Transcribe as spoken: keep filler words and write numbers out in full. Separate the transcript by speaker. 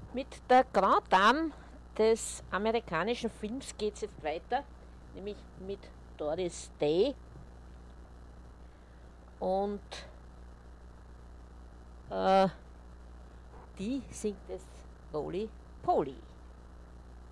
Speaker 1: Mit der Grand Dame des amerikanischen Films geht es jetzt weiter, nämlich mit Doris Day und äh, die singt es Roly Poly.